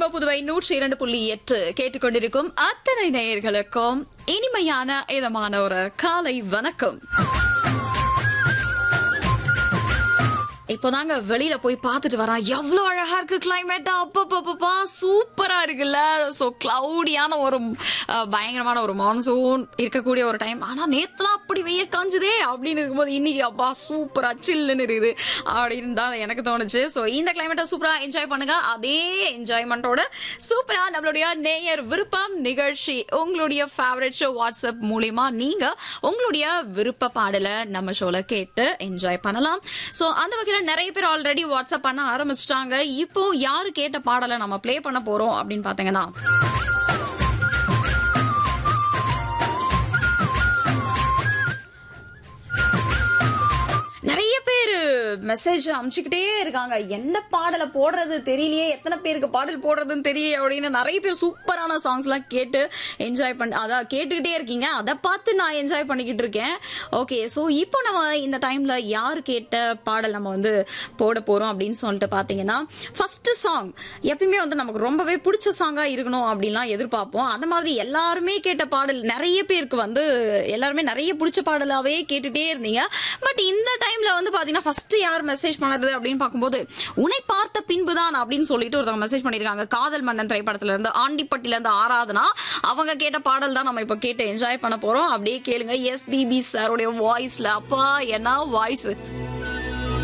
Rainbow Puduvai 102.8 கேட்டுக்கொண்டிருக்கும் அத்தனை நேயர்களுக்கும் இனிமையான இதமான ஒரு காலை வணக்கம். இப்போதாங்க வெளியில போய் பாத்துட்டு வரேன். எவ்வளவு அழகா இருக்கு கிளைமேட். அப்பப்பா சூப்பரா இருக்குல்ல. சோ கிளவுடியான ஒரு பயங்கரமான ஒரு மான்சூன் இருக்கக்கூடிய ஒரு டைம். ஆனா நேத்துலாம் அப்படி வெயில் காஞ்சுதே அப்படின்னு இருக்கும்போது இன்னைக்கு அப்பா சூப்பரா சில்லுன்னு இருக்குது அப்படின்னு தான் எனக்கு தோணுச்சு. சோ இந்த கிளைமேட்டை சூப்பரா என்ஜாய் பண்ணுங்க. அதே என்ஜாய்மெண்டோட சூப்பரா நம்மளுடைய நேயர் விருப்பம் நிகழ்ச்சி, உங்களுடைய ஃபேவரட் ஷோ வாட்ஸ்அப் மூலியமா நீங்க உங்களுடைய விருப்ப பாடல நம்ம ஷோல கேட்டு என்ஜாய் பண்ணலாம். சோ அந்த வகையில நிறைய பேர் ஆல்ரெடி வாட்ஸ்அப் பண்ண ஆரம்பிச்சிட்டாங்க. இப்போ யாரு கேட்ட பாடலை நம்ம பிளே பண்ண போறோம் அப்படின்னு பாத்தீங்கன்னா, நிறைய பேர் மெசேஜ் அனுப்பிச்சுக்கிட்டே இருக்காங்க. என்ன பாடலை போடுறது தெரியலையே, எத்தனை பேருக்கு பாடல் போடுறதுன்னு தெரியல அப்படின்னு நிறைய பேர் சூப்பரான சாங்ஸ் எல்லாம் கேட்டு என்ஜாய் பண்ண அதான் கேட்டுக்கிட்டே இருக்கீங்க. அதை பார்த்து நான் என்ஜாய் பண்ணிக்கிட்டு இருக்கேன். ஓகே, சோ இப்போ நம்ம இந்த டைம்ல யாரு கேட்ட பாடல் நம்ம வந்து போட போறோம் அப்படின்னு சொல்லிட்டு பாத்தீங்கன்னா, ஃபர்ஸ்ட் சாங் எப்பயுமே வந்து நமக்கு ரொம்பவே பிடிச்ச சாங்கா இருக்கணும் அப்படின்லாம் எதிர்பார்ப்போம். அந்த மாதிரி எல்லாருமே கேட்ட பாடல் நிறைய பேருக்கு வந்து எல்லாருமே நிறைய பிடிச்ச பாடலாவே கேட்டுட்டே இருந்தீங்க. பட் இந்த டைம்ல வந்து பாத்தீங்கன்னா ஃபர்ஸ்ட் யார் மெசேஜ் பண்ணது அப்படின்னு பாக்கும்போது, உன்னை பார்த்த பின்புதான் அப்படின்னு சொல்லிட்டு ஒருத்தவங்க மெசேஜ் பண்ணிருக்காங்க. காதல் மன்னன் திரைப்படத்துல இருந்து ஆண்டிப்பட்டில இருந்து ஆராதனா அவங்க கேட்ட பாடல் தான் நம்ம இப்ப கேட்டு என்ஜாய் பண்ண போறோம். அப்படியே கேளுங்க. எஸ்பிபி சாரோட வாய்ஸ்ல. அப்பா என்ன வாய்ஸ்.